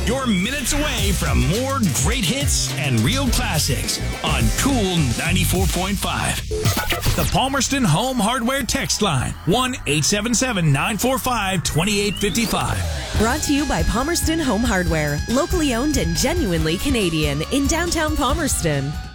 You're minutes away from more great hits and real classics on Cool 94.5. The Palmerston Home Hardware text line, 1-877-945-2855. Brought to you by Palmerston Home Hardware, locally owned and genuinely Canadian in downtown Palmerston.